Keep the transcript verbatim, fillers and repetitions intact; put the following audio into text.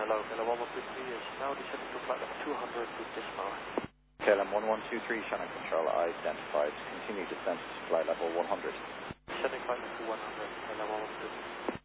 hello, K L M one one two three is now descending to flight level two hundred with this power. K L M one one two three, Shannon Control identified. Continue descent to flight level one hundred. Descending flight level one hundred, K L M one one two three.